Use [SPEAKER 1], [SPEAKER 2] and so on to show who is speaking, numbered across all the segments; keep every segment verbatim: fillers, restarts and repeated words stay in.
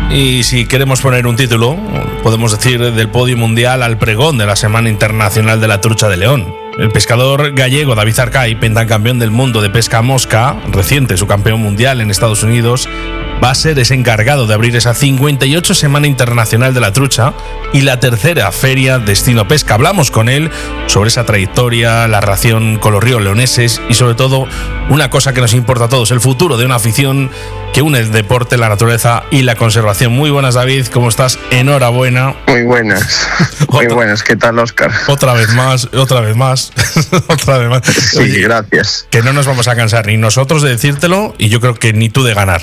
[SPEAKER 1] Y si queremos poner un título, podemos decir del podio mundial al pregón de la Semana Internacional de la Trucha de León. El pescador gallego David Arcay, pentacampeón del mundo de pesca a mosca, reciente subcampeón mundial en Estados Unidos, va a ser ese encargado de abrir esa cincuenta y ocho Semana Internacional de la Trucha y la tercera feria Destino Pesca. Hablamos con él sobre esa trayectoria, la relación con los ríos leoneses y sobre todo una cosa que nos importa a todos, el futuro de una afición que une el deporte, la naturaleza y la conservación. Muy buenas, David, ¿cómo estás? Enhorabuena.
[SPEAKER 2] Muy buenas, muy
[SPEAKER 1] otra,
[SPEAKER 2] buenas. ¿Qué tal, Óscar?
[SPEAKER 1] Otra vez más, otra vez más, otra vez más.
[SPEAKER 2] Sí, oye, gracias.
[SPEAKER 1] Que no nos vamos a cansar ni nosotros de decírtelo y yo creo que ni tú de ganar.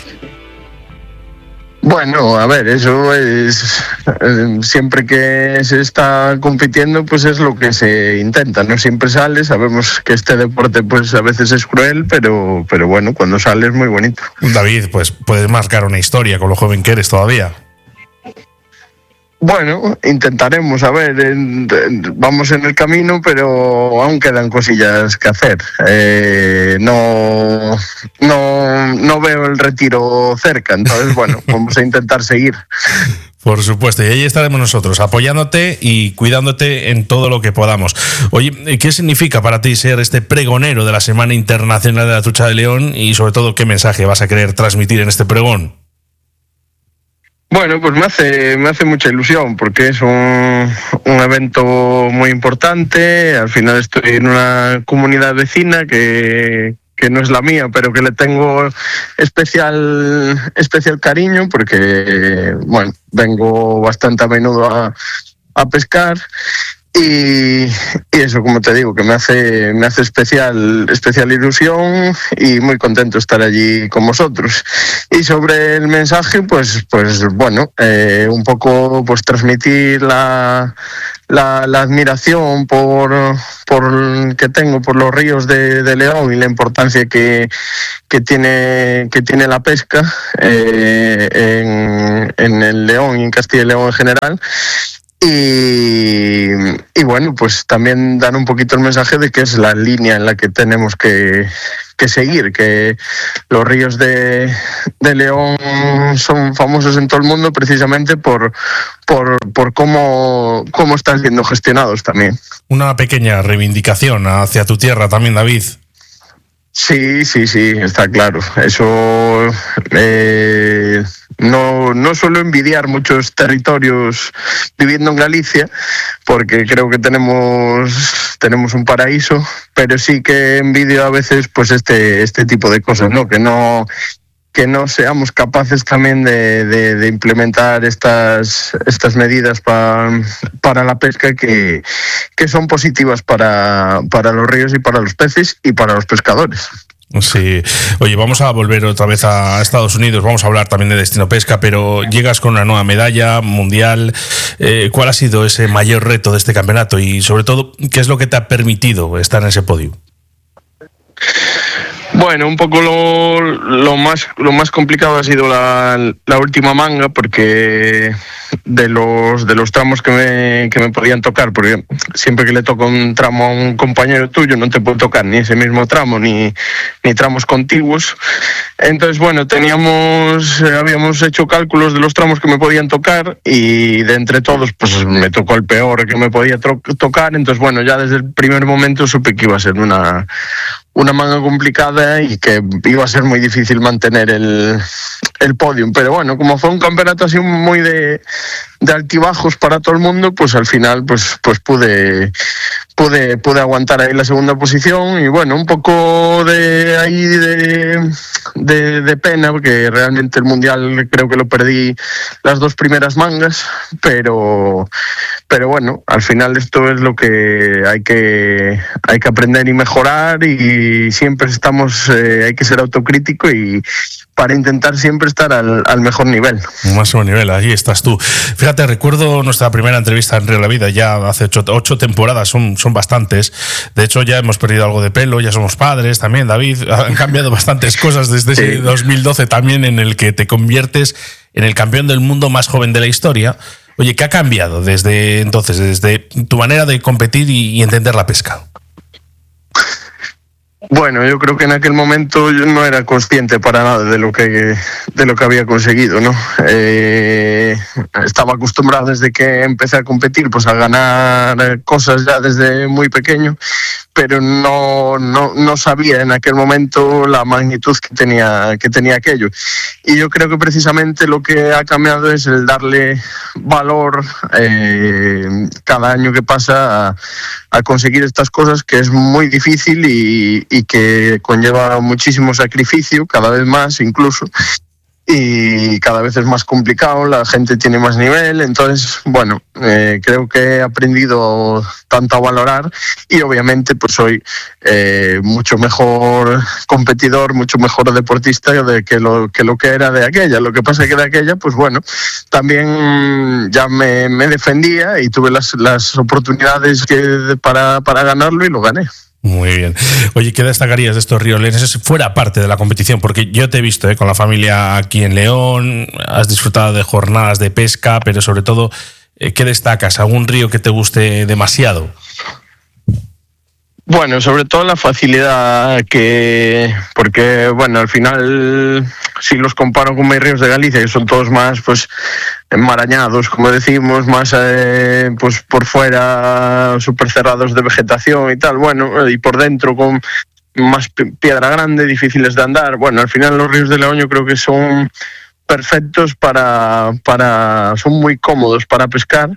[SPEAKER 2] Bueno, a ver, eso es eh, siempre que se está compitiendo, pues es lo que se intenta. No siempre sale, sabemos que este deporte pues a veces es cruel, pero, pero bueno, cuando sale es muy bonito.
[SPEAKER 1] David, pues puedes marcar una historia con lo joven que eres todavía.
[SPEAKER 2] Bueno, intentaremos, a ver, en, en, vamos en el camino, pero aún quedan cosillas que hacer. Eh, no, no, no veo el retiro cerca, entonces bueno, vamos a intentar seguir.
[SPEAKER 1] Por supuesto, y ahí estaremos nosotros, apoyándote y cuidándote en todo lo que podamos. Oye, ¿qué significa para ti ser este pregonero de la Semana Internacional de la Trucha de León y sobre todo qué mensaje vas a querer transmitir en este pregón?
[SPEAKER 2] Bueno, pues me hace me hace mucha ilusión porque es un, un evento muy importante. Al final estoy en una comunidad vecina que, que no es la mía, pero que le tengo especial especial cariño porque, bueno, vengo bastante a menudo a, a pescar. Y, y eso, como te digo, que me hace me hace especial especial ilusión y muy contento de estar allí con vosotros. Y sobre el mensaje, pues pues bueno, eh, un poco pues transmitir la la, la admiración por por que tengo por los ríos de, de León y la importancia que que tiene que tiene la pesca eh, en en el León y en Castilla y León en general. Y, y bueno, pues también dar un poquito el mensaje de que es la línea en la que tenemos que, que seguir, que los ríos de, de León son famosos en todo el mundo precisamente por, por, por cómo, cómo están siendo gestionados también.
[SPEAKER 1] Una pequeña reivindicación hacia tu tierra también, David.
[SPEAKER 2] Sí, sí, sí, está claro. Eso eh, no, no suelo envidiar muchos territorios viviendo en Galicia, porque creo que tenemos tenemos un paraíso, pero sí que envidio a veces pues este este tipo de cosas, ¿no? Que no que no seamos capaces también de, de, de implementar estas estas medidas pa, para la pesca que, que son positivas para, para los ríos y para los peces y para los pescadores.
[SPEAKER 1] Sí, oye, vamos a volver otra vez a Estados Unidos, vamos a hablar también de Destino Pesca, pero llegas con una nueva medalla mundial. Eh, ¿Cuál ha sido ese mayor reto de este campeonato y sobre todo qué es lo que te ha permitido estar en ese podio?
[SPEAKER 2] Bueno, un poco lo, lo más lo más complicado ha sido la, la última manga, porque de los de los tramos que me, que me podían tocar, porque siempre que le toca un tramo a un compañero tuyo no te puede tocar ni ese mismo tramo ni, ni tramos contiguos. Entonces, bueno, teníamos habíamos hecho cálculos de los tramos que me podían tocar y de entre todos pues me tocó el peor que me podía tro- tocar. Entonces, bueno, ya desde el primer momento supe que iba a ser una una manga complicada y que iba a ser muy difícil mantener el, el podium. Pero bueno, como fue un campeonato así muy de, de altibajos para todo el mundo, pues al final pues, pues pude, pude, pude aguantar ahí la segunda posición. Y bueno, un poco de ahí de, de, de pena, porque realmente el Mundial creo que lo perdí las dos primeras mangas, pero, pero bueno, al final esto es lo que hay que, hay que aprender y mejorar, y Y siempre estamos, eh, hay que ser autocrítico y para intentar siempre estar al, al mejor nivel.
[SPEAKER 1] Máximo nivel, ahí estás tú. Fíjate, recuerdo nuestra primera entrevista en Río La Vida, ya hace ocho, ocho temporadas, son, son bastantes. De hecho, ya hemos perdido algo de pelo, ya somos padres también, David. Han cambiado bastantes cosas desde ese sí. dos mil doce también, en el que te conviertes en el campeón del mundo más joven de la historia. Oye, ¿qué ha cambiado desde entonces, desde tu manera de competir y, y entender la pesca?
[SPEAKER 2] Bueno, yo creo que en aquel momento yo no era consciente para nada de lo que de lo que había conseguido, ¿no? Eh, estaba acostumbrado desde que empecé a competir, pues a ganar cosas ya desde muy pequeño, pero no, no, no sabía en aquel momento la magnitud que tenía, que tenía aquello. Y yo creo que precisamente lo que ha cambiado es el darle valor eh, cada año que pasa a, a conseguir estas cosas, que es muy difícil y, y que conlleva muchísimo sacrificio, cada vez más incluso, y cada vez es más complicado, la gente tiene más nivel, entonces, bueno, eh, creo que he aprendido tanto a valorar y obviamente pues soy eh, mucho mejor competidor, mucho mejor deportista de que lo, que lo que era de aquella. Lo que pasa es que de aquella, pues bueno, también ya me, me defendía y tuve las, las oportunidades que, para, para ganarlo y lo gané.
[SPEAKER 1] Muy bien. Oye, ¿qué destacarías de estos riolenses fuera parte de la competición? Porque yo te he visto ¿eh? con la familia aquí en León, has disfrutado de jornadas de pesca, pero sobre todo, eh, ¿qué destacas? ¿Algún río que te guste demasiado?
[SPEAKER 2] Bueno, sobre todo la facilidad que... Porque, bueno, al final, si los comparo con mis ríos de Galicia, que son todos más, pues, enmarañados, como decimos, más, eh, pues, por fuera, súper cerrados de vegetación y tal, bueno, y por dentro con más piedra grande, difíciles de andar. Bueno, al final los ríos de León yo creo que son perfectos para... para son muy cómodos para pescar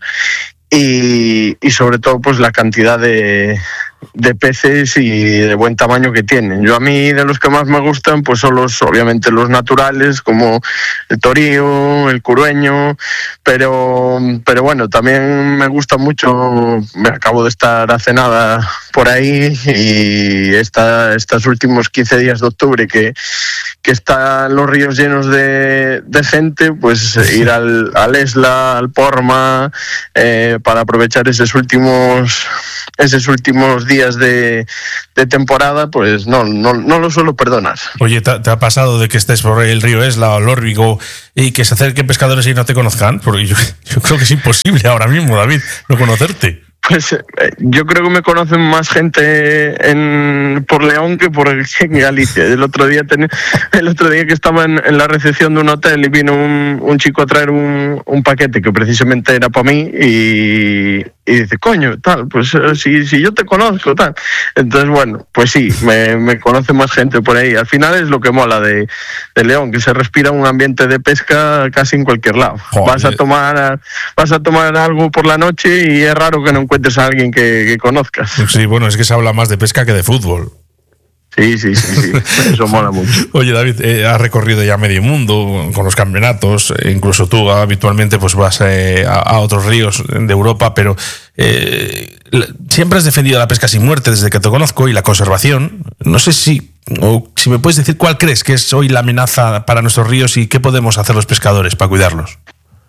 [SPEAKER 2] y, y sobre todo, pues, la cantidad de... de peces y de buen tamaño que tienen. Yo a mí de los que más me gustan pues son los, obviamente los naturales como el torío, el curueño, pero pero bueno, también me gusta mucho, me acabo de estar hace nada por ahí y esta, estos últimos quince días de octubre que, que están los ríos llenos de, de gente, pues ir al, al Esla, al Porma, eh, para aprovechar esos últimos esos últimos días de, de temporada, pues no, no, no lo suelo perdonar.
[SPEAKER 1] Oye, ¿te, ¿te ha pasado de que estés por el río Esla o el Órbigo y que se acerquen pescadores y no te conozcan? Porque yo, yo creo que es imposible ahora mismo, David, no conocerte.
[SPEAKER 2] Pues eh, yo creo que me conocen más gente en, por León que por en Galicia. El otro día ten, el otro día que estaba en, en la recepción de un hotel y vino un, un chico a traer un, un paquete que precisamente era para mí y, y dice, coño, tal, pues si, si yo te conozco, tal. Entonces, bueno, pues sí, me, me conoce más gente por ahí. Al final es lo que mola de, de León, que se respira un ambiente de pesca casi en cualquier lado. Joder. Vas a tomar vas a tomar algo por la noche y es raro que no encuentres a alguien que, que conozcas.
[SPEAKER 1] Sí, bueno, es que se habla más de pesca que de fútbol.
[SPEAKER 2] Sí, sí, sí, sí. Eso mola mucho.
[SPEAKER 1] Oye, David, eh, has recorrido ya medio mundo con los campeonatos, eh, incluso tú habitualmente pues vas eh, a, a otros ríos de Europa, pero eh, siempre has defendido la pesca sin muerte desde que te conozco y la conservación. No sé si, o si me puedes decir cuál crees que es hoy la amenaza para nuestros ríos y qué podemos hacer los pescadores para cuidarlos.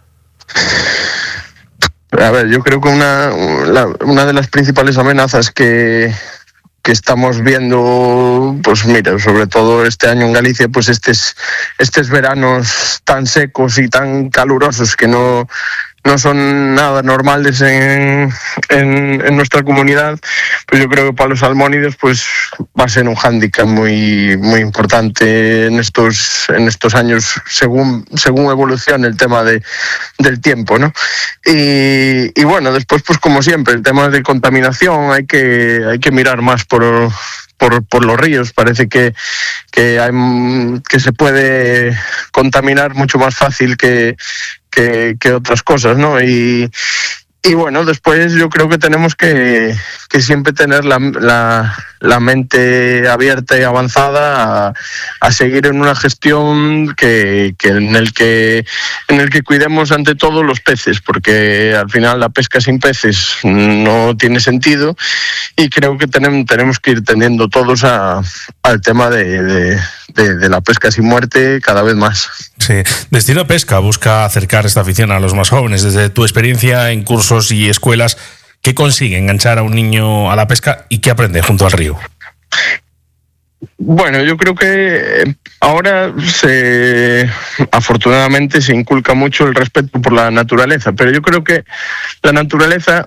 [SPEAKER 2] A ver, yo creo que una, la, una de las principales amenazas que, que estamos viendo, pues mira, sobre todo este año en Galicia, pues estos, estos veranos tan secos y tan calurosos que no, no son nada normales en, en, en nuestra comunidad, pues yo creo que para los salmónidos pues va a ser un hándicap muy, muy importante en estos, en estos años según, según evolucione el tema de, del tiempo, ¿no? Y, y bueno, después pues como siempre, el tema de contaminación hay que, hay que mirar más por... Por, por los ríos. Parece que, que, hay, que se puede contaminar mucho más fácil que, que, que otras cosas, ¿no? Y, y bueno, después yo creo que tenemos que, que siempre tener la, la, la mente abierta y avanzada a, a seguir en una gestión que, que en el que en el que cuidemos ante todo los peces, porque al final la pesca sin peces no tiene sentido y creo que tenemos, tenemos que ir tendiendo todos a, al tema de, de, de, de la pesca sin muerte cada vez más.
[SPEAKER 1] Sí. Destino Pesca busca acercar esta afición a los más jóvenes. Desde tu experiencia en cursos y escuelas, ¿qué consigue enganchar a un niño a la pesca y qué aprende junto al río?
[SPEAKER 2] Bueno, yo creo que ahora se, afortunadamente se inculca mucho el respeto por la naturaleza, pero yo creo que la naturaleza,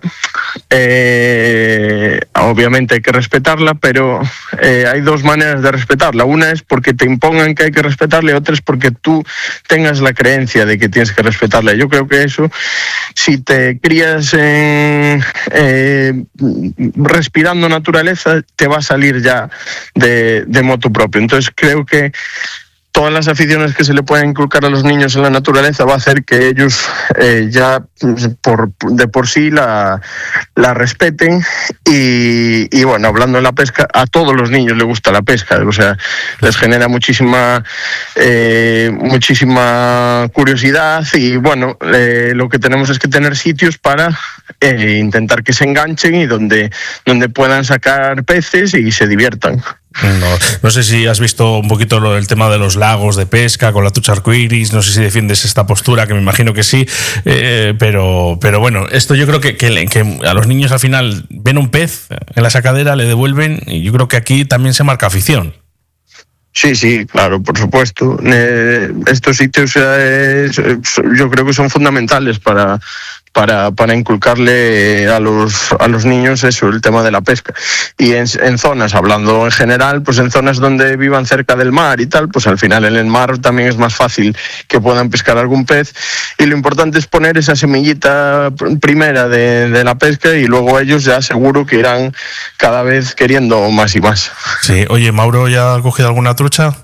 [SPEAKER 2] eh, obviamente hay que respetarla, pero eh, hay dos maneras de respetarla. Una es porque te impongan que hay que respetarla y otra es porque tú tengas la creencia de que tienes que respetarla. Yo creo que eso, si te crías en, eh, respirando naturaleza, te va a salir ya de, de motu propio. Entonces creo que todas las aficiones que se le pueden inculcar a los niños en la naturaleza va a hacer que ellos eh, ya por, de por sí la, la respeten y, y bueno, hablando de la pesca, a todos los niños les gusta la pesca, o sea, les genera muchísima eh, muchísima curiosidad y bueno, eh, lo que tenemos es que tener sitios para eh, intentar que se enganchen y donde, donde puedan sacar peces y se diviertan.
[SPEAKER 1] No, no sé si has visto un poquito lo, el tema de los lagos de pesca con la trucha arcoiris, no sé si defiendes esta postura, que me imagino que sí, eh, pero, pero bueno, esto yo creo que, que, que a los niños al final ven un pez en la sacadera, le devuelven y yo creo que aquí también se marca afición.
[SPEAKER 2] Sí, sí, claro, por supuesto. Eh, estos sitios eh, yo creo que son fundamentales para, para, para inculcarle a los, a los niños eso, el tema de la pesca. Y en, en zonas, hablando en general, pues en zonas donde vivan cerca del mar y tal, pues al final en el mar también es más fácil que puedan pescar algún pez. Y lo importante es poner esa semillita primera de, de la pesca y luego ellos ya seguro que irán cada vez queriendo más y más.
[SPEAKER 1] Sí, oye, ¿Mauro ya ha cogido alguna trucha?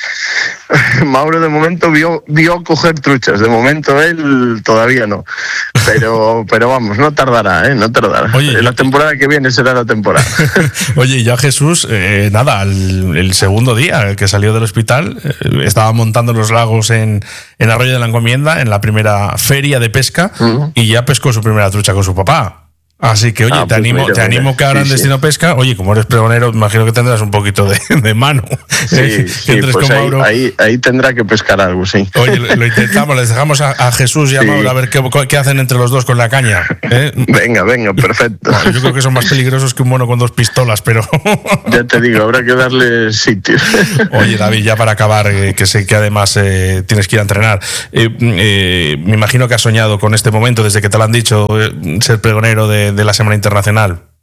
[SPEAKER 2] Mauro de momento vio, vio coger truchas, de momento él todavía no, pero, pero vamos, no tardará, ¿eh? no tardará. Oye, la temporada que viene será la temporada.
[SPEAKER 1] Oye, ya Jesús, eh, nada, el, el segundo día el que salió del hospital, eh, estaba montando los lagos en, en Arroyo de la Encomienda, en la primera feria de pesca, uh-huh. y ya pescó su primera trucha con su papá. Así que, oye, ah, te, pues animo, mira, te animo mira. que ahora sí, en Destino sí. Pesca, oye, como eres pregonero, imagino que tendrás un poquito de, de mano.
[SPEAKER 2] Sí, eh, sí pues con ahí, ahí, ahí tendrá que pescar algo, sí.
[SPEAKER 1] Oye, lo, lo intentamos, les dejamos a, a Jesús y a sí. Mauro a ver qué, qué hacen entre los dos con la caña. ¿eh?
[SPEAKER 2] Venga, venga, perfecto.
[SPEAKER 1] Bueno, yo creo que son más peligrosos que un mono con dos pistolas, pero...
[SPEAKER 2] Ya te digo, habrá que darle sitio.
[SPEAKER 1] Oye, David, ya para acabar, eh, que sé que además eh, tienes que ir a entrenar, eh, eh, me imagino que has soñado con este momento desde que te lo han dicho, eh, ser pregonero de, de la Semana Internacional.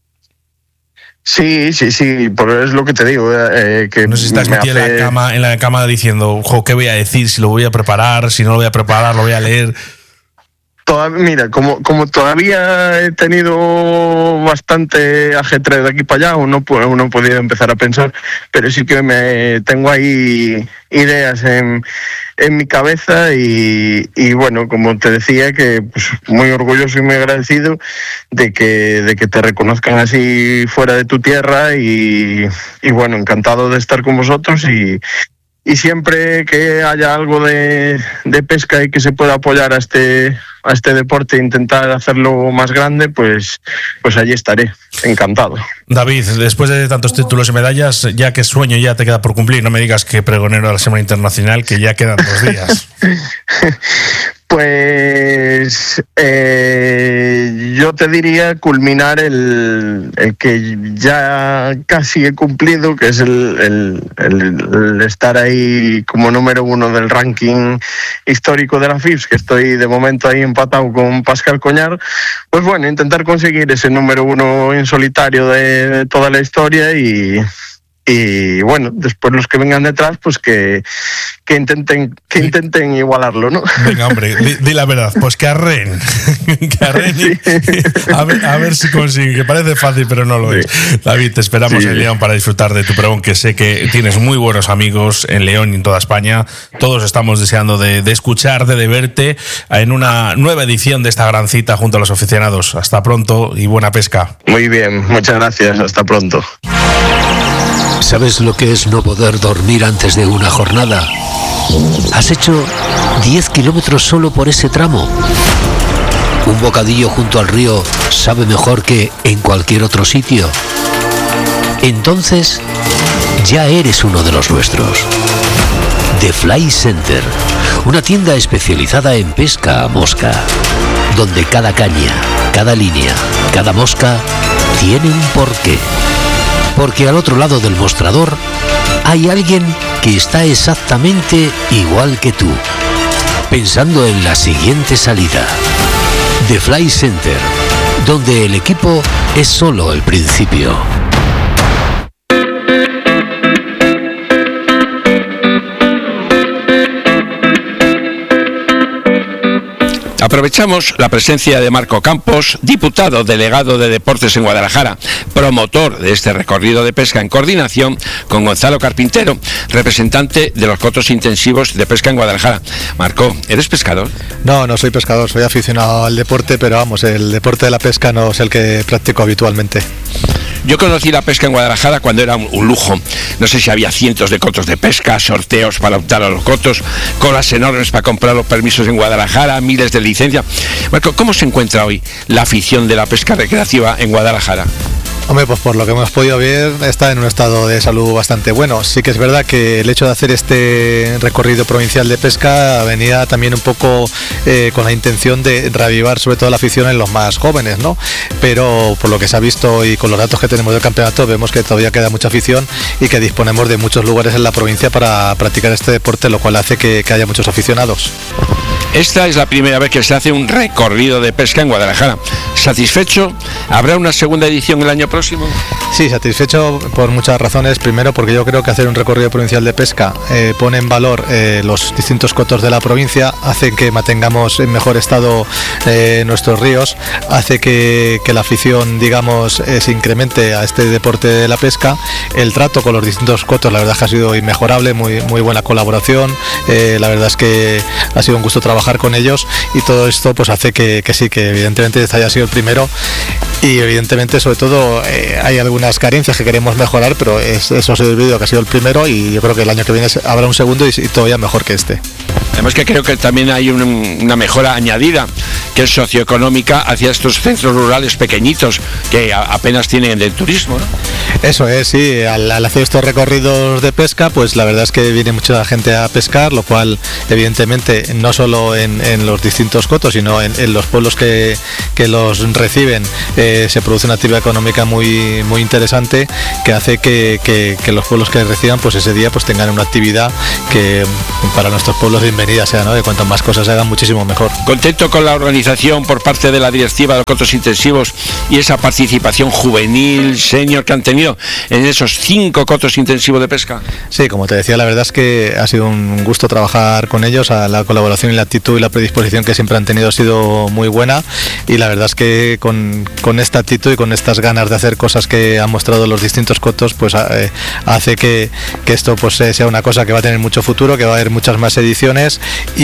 [SPEAKER 2] Sí, sí, sí, pero es lo que te digo. Eh, que
[SPEAKER 1] no sé si estás metido hace... en, la cama, en la cama diciendo, ojo, ¿qué voy a decir? Si lo voy a preparar, si no lo voy a preparar, lo voy a leer.
[SPEAKER 2] Todavía, mira, como, como todavía he tenido bastante ajetreo de aquí para allá, aún no, aún no he podido empezar a pensar, pero sí que me tengo ahí ideas en, en mi cabeza y, y bueno, como te decía, que pues, muy orgulloso y muy agradecido de que, de que te reconozcan así fuera de tu tierra y, y bueno, encantado de estar con vosotros y Y siempre que haya algo de, de pesca y que se pueda apoyar a este, a este deporte e intentar hacerlo más grande, pues, pues allí estaré, encantado.
[SPEAKER 1] David, después de tantos títulos y medallas, ya que sueño ya te queda por cumplir, no me digas que pregonero de la Semana Internacional, que ya quedan dos días. Pues eh, yo te diría culminar el, el que ya casi he cumplido, que es el, el, el, el estar ahí como número uno del ranking histórico de la F I B S, que estoy de momento ahí empatado con Pascal Coñar. Pues bueno, intentar conseguir ese número uno en solitario de, de toda la historia y... Y bueno, después los que vengan detrás, pues que, que intenten que intenten igualarlo, ¿no? Venga, hombre, di, di la verdad, pues que arren, que arren sí. a, ver, a ver si consiguen, que parece fácil, pero no lo sí. es. David, te esperamos sí. en León para disfrutar de tu pregón, que sé que tienes muy buenos amigos en León y en toda España. Todos estamos deseando de, de escucharte, de verte en una nueva edición de esta gran cita junto a los aficionados. Hasta pronto y buena pesca. Muy bien, muchas gracias, hasta pronto.
[SPEAKER 3] ¿Sabes lo que es no poder dormir antes de una jornada? ¿Has hecho diez kilómetros solo por ese tramo? ¿Un bocadillo junto al río sabe mejor que en cualquier otro sitio? Entonces, ya eres uno de los nuestros. The Fly Center, una tienda especializada en pesca a mosca, donde cada caña, cada línea, cada mosca tiene un porqué. Porque al otro lado del mostrador hay alguien que está exactamente igual que tú, pensando en la siguiente salida. The Fly Center, donde el equipo es solo el principio.
[SPEAKER 4] Aprovechamos la presencia de Marco Campos, diputado delegado de Deportes en Guadalajara, promotor de este recorrido de pesca, en coordinación con Gonzalo Carpintero, representante de los cotos intensivos de pesca en Guadalajara. Marco, ¿eres pescador?
[SPEAKER 5] No, no soy pescador, soy aficionado al deporte, pero vamos, el deporte de la pesca no es el que practico habitualmente.
[SPEAKER 4] Yo conocí la pesca en Guadalajara cuando era un lujo. No sé si había cientos de cotos de pesca, sorteos para optar a los cotos, colas enormes para comprar los permisos en Guadalajara, miles de licencias. Marco, ¿cómo se encuentra hoy la afición de la pesca recreativa en Guadalajara?
[SPEAKER 5] Hombre, pues por lo que hemos podido ver está en un estado de salud bastante bueno. Sí que es verdad que el hecho de hacer este recorrido provincial de pesca venía también un poco eh, con la intención de reavivar sobre todo la afición en los más jóvenes, ¿no? Pero por lo que se ha visto y con los datos que tenemos del campeonato vemos que todavía queda mucha afición y que disponemos de muchos lugares en la provincia para practicar este deporte, lo cual hace que, que haya muchos aficionados.
[SPEAKER 4] Esta es la primera vez que se hace un recorrido de pesca en Guadalajara. ¿Satisfecho? ¿Habrá una segunda edición el año próximo?
[SPEAKER 5] Sí, satisfecho por muchas razones. Primero, porque yo creo que hacer un recorrido provincial de pesca eh, pone en valor eh, los distintos cotos de la provincia, hace que mantengamos en mejor estado eh, nuestros ríos, hace que, que la afición, digamos, eh, se incremente a este deporte de la pesca. El trato con los distintos cotos, la verdad es que ha sido inmejorable, muy, muy buena colaboración. Eh, la verdad es que ha sido un gusto trabajar con ellos y todo esto pues hace que, que sí, que evidentemente este haya sido el primero y evidentemente sobre todo eh, hay algunas carencias que queremos mejorar, pero es, eso se ha olvidado que ha sido el primero y yo creo que el año que viene habrá un segundo y, y todavía mejor que este.
[SPEAKER 4] Además que creo que también hay un, una mejora añadida que es socioeconómica hacia estos centros rurales pequeñitos que a, apenas tienen el turismo, ¿no?
[SPEAKER 5] Eso es, sí, al, al hacer estos recorridos de pesca pues la verdad es que viene mucha gente a pescar, lo cual evidentemente no solo en, en los distintos cotos sino en, en los pueblos que, que los reciben eh, se produce una actividad económica muy, muy interesante que hace que, que, que los pueblos que reciban pues ese día pues tengan una actividad que para nuestros pueblos bienvenida sea, ¿no? De cuanto más cosas se hagan muchísimo mejor.
[SPEAKER 4] Contento con la organización por parte de la directiva de los cotos intensivos y esa participación juvenil, senior que han tenido en esos cinco cotos intensivos de pesca.
[SPEAKER 5] Sí, como te decía, la verdad es que ha sido un gusto trabajar con ellos, a la colaboración y la actitud y la predisposición que siempre han tenido ha sido muy buena y la verdad es que con, con esta actitud y con estas ganas de hacer cosas que han mostrado los distintos cotos pues eh, hace que, que esto pues sea una cosa que va a tener mucho futuro, que va a haber muchas más ediciones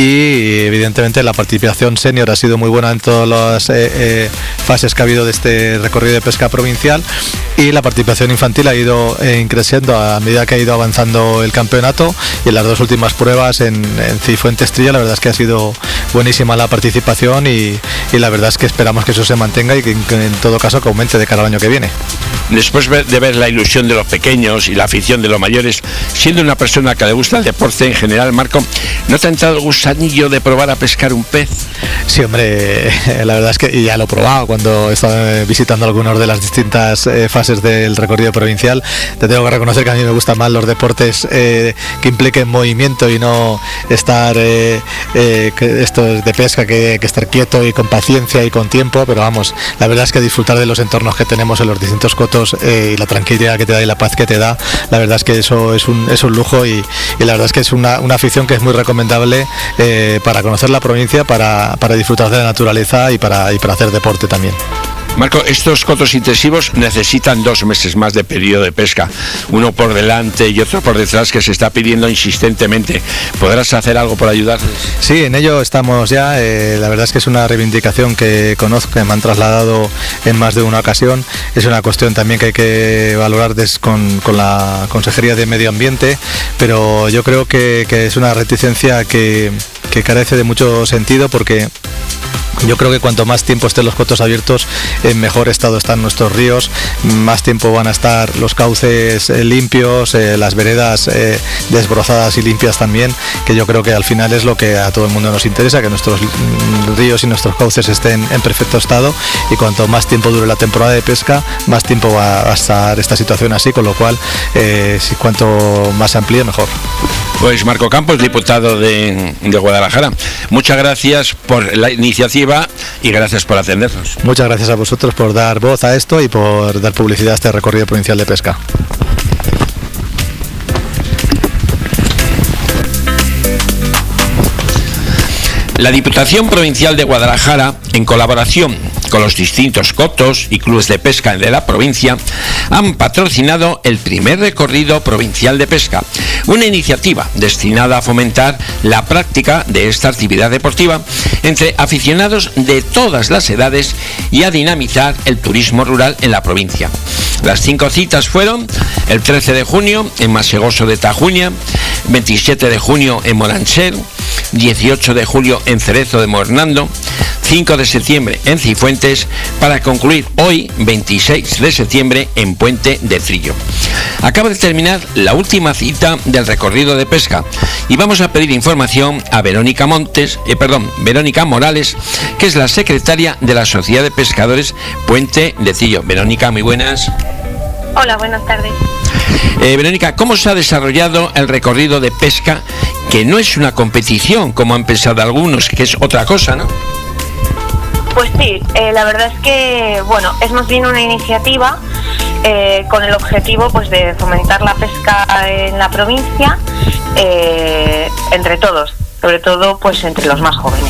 [SPEAKER 5] y evidentemente la participación senior ha sido muy buena en todas las eh, eh, fases que ha habido de este recorrido de pesca provincial y la participación infantil ha ido eh, increciendo a medida que ha ido avanzando el campeonato y en las dos últimas pruebas en, en Cifuentes Trilla la verdad es que ha sido buenísima la participación y, y la verdad es que esperamos que eso se mantenga y que, que en todo caso que aumente de cara al año que viene.
[SPEAKER 4] Después de ver la ilusión de los pequeños y la afición de los mayores, siendo una persona que le gusta el deporte en general, Marco, ¿no te ha entrado el gusanillo de probar a pescar un pez?
[SPEAKER 5] Sí, hombre, la verdad es que ya lo he probado cuando he estado visitando algunas de las distintas eh, fases del recorrido provincial. Te tengo que reconocer que a mí me gustan más los deportes eh, que impliquen movimiento y no estar eh, eh, esto de pesca que, que estar quieto y con paciencia y con tiempo, pero vamos, la verdad es que disfrutar de los entornos que tenemos en los distintos cotos eh, y la tranquilidad que te da y la paz que te da, la verdad es que eso es un, es un lujo y, y la verdad es que es una, una afición que es muy recomendable eh, para conocer la provincia, para, para disfrutar de la naturaleza y para, y para hacer deporte también.
[SPEAKER 4] Marco, estos cotos intensivos necesitan dos meses más de periodo de pesca, uno por delante y otro por detrás que se está pidiendo insistentemente. ¿Podrás hacer algo por ayudarles?
[SPEAKER 5] Sí, en ello estamos ya. Eh, la verdad es que es una reivindicación que conozco, que me han trasladado en más de una ocasión. Es una cuestión también que hay que valorar des, con, con la Consejería de Medio Ambiente, pero yo creo que, que es una reticencia que, que carece de mucho sentido porque Yo creo que cuanto más tiempo estén los cotos abiertos, en mejor estado están nuestros ríos, más tiempo van a estar los cauces eh, limpios, eh, las veredas eh, desbrozadas y limpias también, que yo creo que al final es lo que a todo el mundo nos interesa, que nuestros mm, ríos y nuestros cauces estén en perfecto estado, y cuanto más tiempo dure la temporada de pesca, más tiempo va a estar esta situación así, con lo cual eh, si cuanto más se amplíe, mejor.
[SPEAKER 4] Pues Marco Campos, diputado de, de Guadalajara, muchas gracias por la iniciativa y gracias por atendernos.
[SPEAKER 5] Muchas gracias a vosotros por dar voz a esto y por dar publicidad a este recorrido provincial de pesca.
[SPEAKER 4] La Diputación Provincial de Guadalajara, en colaboración con los distintos cotos y clubes de pesca de la provincia, han patrocinado el primer recorrido provincial de pesca, una iniciativa destinada a fomentar la práctica de esta actividad deportiva entre aficionados de todas las edades y a dinamizar el turismo rural en la provincia. Las cinco citas fueron el trece de junio en Masegoso de Tajuña, veintisiete de junio en Moranchel, dieciocho de julio en Cerezo de Mornando, cinco de septiembre en Cifuentes, para concluir hoy, veintiséis de septiembre, en Puente de Trillo. Acaba de terminar la última cita del recorrido de pesca y vamos a pedir información a Verónica Montes, eh, perdón, Verónica Morales, que es la secretaria de la Sociedad de Pescadores Puente de Trillo. Verónica, muy buenas.
[SPEAKER 6] Hola, buenas tardes.
[SPEAKER 4] Eh, Verónica, ¿cómo se ha desarrollado el recorrido de pesca, que no es una competición, como han pensado algunos, que es otra cosa, ¿no?
[SPEAKER 6] Pues sí, eh, la verdad es que, bueno, es más bien una iniciativa eh, con el objetivo, pues, de fomentar la pesca en la provincia eh, entre todos, sobre todo, pues, entre los más jóvenes.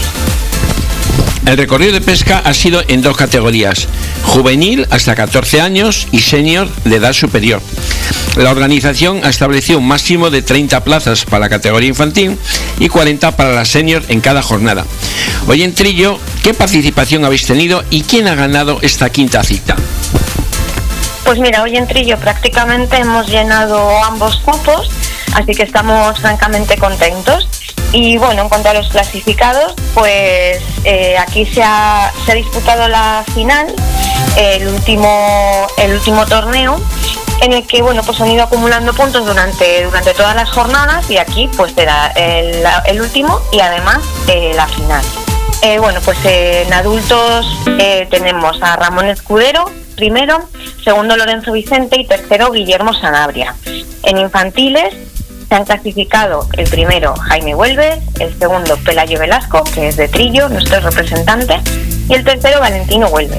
[SPEAKER 4] El recorrido de pesca ha sido en dos categorías: juvenil hasta catorce años y senior de edad superior. La organización ha establecido un máximo de treinta plazas para la categoría infantil y cuarenta para la senior en cada jornada. Hoy en Trillo, ¿qué participación habéis tenido y quién ha ganado esta quinta cita?
[SPEAKER 6] Pues mira, hoy en Trillo prácticamente hemos llenado ambos cupos, así que estamos francamente contentos. Y bueno, en cuanto a los clasificados, pues eh, aquí se ha, se ha disputado la final, el último, el último torneo, en el que, bueno, pues han ido acumulando puntos durante, durante todas las jornadas, y aquí pues será el, el último y además eh, la final. Eh, bueno, pues eh, en adultos eh, tenemos a Ramón Escudero primero, segundo Lorenzo Vicente y tercero Guillermo Sanabria. En infantiles se han clasificado el primero Jaime Huelves, el segundo Pelayo Velasco, que es de Trillo, nuestro representante, y el tercero Valentino Huelves.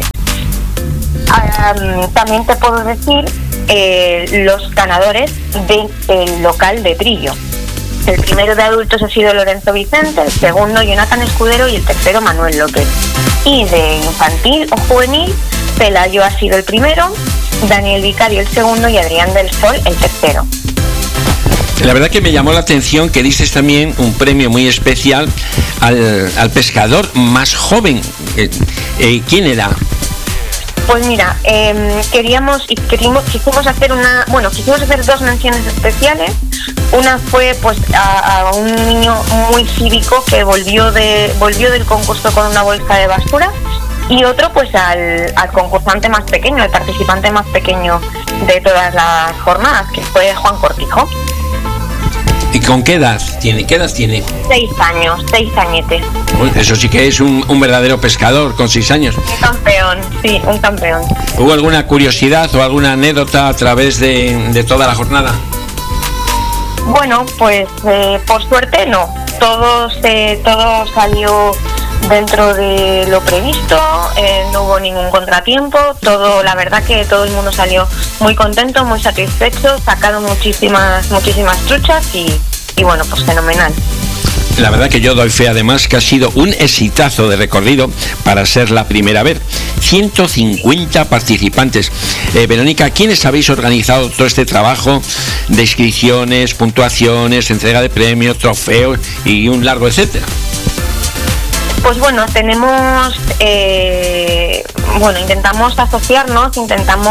[SPEAKER 6] Um, también te puedo decir eh, los ganadores del local de Trillo. El primero de adultos ha sido Lorenzo Vicente, el segundo Jonathan Escudero y el tercero Manuel López. Y de infantil o juvenil, Pelayo ha sido el primero, Daniel Vicario el segundo y Adrián del Sol el tercero.
[SPEAKER 4] La verdad que me llamó la atención que dices también un premio muy especial al, al pescador más joven. Eh, eh, ¿Quién era?
[SPEAKER 6] Pues mira, eh, queríamos y queríamos, quisimos hacer una, bueno, quisimos hacer dos menciones especiales. Una fue pues a, a un niño muy cívico que volvió de volvió del concurso con una bolsa de basura, y otro pues al, al concursante más pequeño, el participante más pequeño de todas las jornadas, que fue Juan Cortijo.
[SPEAKER 4] ¿Y con qué edad tiene? ¿Qué edad tiene?
[SPEAKER 6] Seis años, seis añetes.
[SPEAKER 4] Uy, eso sí que es un, un verdadero pescador con seis años.
[SPEAKER 6] Un campeón, sí, un campeón.
[SPEAKER 4] ¿Hubo alguna curiosidad o alguna anécdota a través de, de toda la jornada?
[SPEAKER 6] Bueno, pues eh, por suerte no. Todo, se, todo salió dentro de lo previsto, eh, no hubo ningún contratiempo, todo, la verdad que todo el mundo salió muy contento, muy satisfecho, sacaron muchísimas, muchísimas truchas y, y bueno, pues fenomenal.
[SPEAKER 4] La verdad que yo doy fe además que ha sido un exitazo de recorrido para ser la primera vez. ciento cincuenta participantes. Eh, Verónica, ¿quiénes habéis organizado todo este trabajo de inscripciones, puntuaciones, entrega de premios, trofeos y un largo etcétera?
[SPEAKER 6] Pues bueno, tenemos, eh, bueno, intentamos asociarnos, intentamos